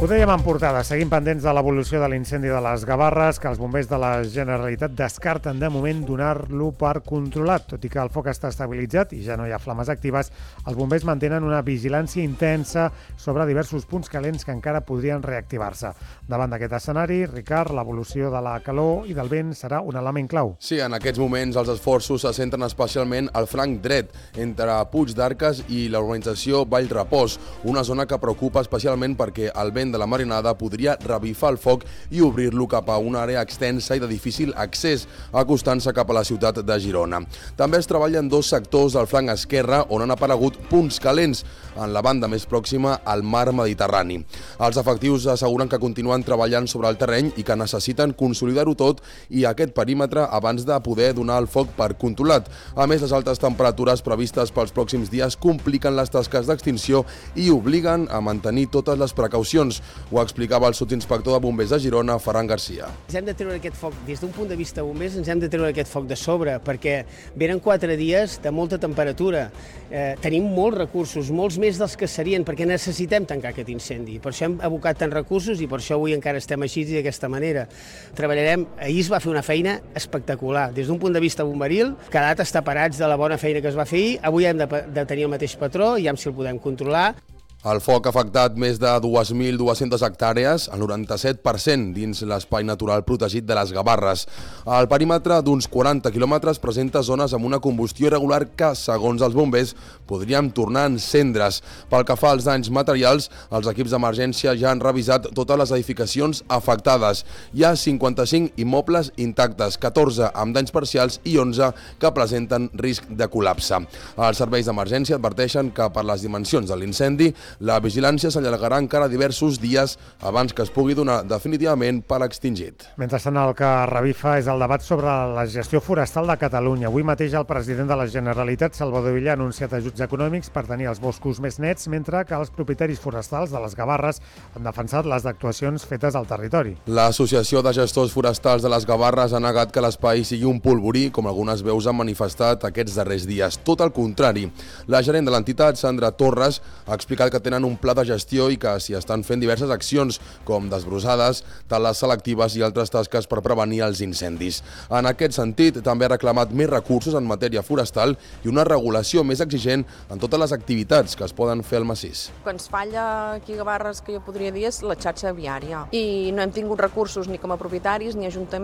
Ho dèiem en portada, seguim pendents de l'evolució de l'incendi de les Gavarres, que els bombers de la Generalitat descarten de moment donar-lo per controlat. Tot i que el foc està estabilitzat i ja no hi ha flames actives, els bombers mantenen una vigilància intensa sobre diversos punts calents que encara podrien reactivar-se. Davant d'aquest escenari, Ricard, l'evolució de la calor i del vent serà un element clau. Sí, en aquests moments els esforços se centren especialment al flanc dret, entre Puig d'Arques i la urbanització Vallrepòs, una zona que preocupa especialment perquè el vent de la marinada podria revifar el foc i obrir-lo cap a una àrea extensa i de difícil accés, acostant-se cap a la ciutat de Girona. També es treballen dos sectors del flanc esquerre on han aparegut punts calents, en la banda més pròxima al mar Mediterrani. Els efectius asseguren que continuen treballant sobre el terreny i que necessiten consolidar-ho tot i aquest perímetre abans de poder donar el foc per controlat. A més, les altes temperatures previstes pels pròxims dies compliquen les tasques d'extinció i obliguen a mantenir totes les precaucions. Ho explicava el sotsinspector de bombers de Girona, Ferran Garcia. Ens hem de treure aquest foc, des d'un punt de vista bombers, ens hem de treure aquest foc de sobre, perquè venen 4 dies de molta temperatura. Tenim molts recursos, molts més dels que serien, perquè necessitem tancar aquest incendi. Per això hem abocat tants recursos i per això avui encara estem així i d'aquesta manera. Treballarem, ahir es va fer una feina espectacular. Des d'un punt de vista bomberil, quedat estaparats de la bona feina que es va fer ahir, avui hem de tenir el mateix patró i si el podem controlar. El foc ha afectat més de 2.200 hectàrees, el 97% dins l'espai natural protegit de les Gavarres. El perímetre d'uns 40 quilòmetres presenta zones amb una combustió irregular que, segons els bombers, podrien tornar en cendres. Pel que fa als danys materials, els equips d'emergència ja han revisat totes les edificacions afectades. Hi ha 55 immobles intactes, 14 amb danys parcials i 11 que presenten risc de col·lapse. Els serveis d'emergència adverteixen que per les dimensions de l'incendi, la vigilància s'allargarà encara diversos dies abans que es pugui donar definitivament per extingit. Mentrestant, el que revifa és el debat sobre la gestió forestal de Catalunya. Avui mateix el president de la Generalitat, Salvador Illa, ha anunciat ajuts econòmics per tenir els boscos més nets, mentre que els propietaris forestals de les Gavarres han defensat les actuacions fetes al territori. L'Associació de Gestors Forestals de les Gavarres ha negat que l'espai sigui un polvorí, com algunes veus han manifestat aquests darrers dies. Tot el contrari. La gerent de l'entitat, Sandra Torres, ha explicat que tenen un pla de gestió i que s'hi estan fent diverses accions, com desbrossades, tales selectives i altres tasques per prevenir els incendis. En aquest sentit, també ha reclamat més recursos en matèria forestal i una regulació més exigent en totes les activitats que es poden fer al massís. Que ens falla aquí a Gavarres, que jo podria dir, és la xarxa viària. I no hem tingut recursos ni com a propietaris ni ajuntaments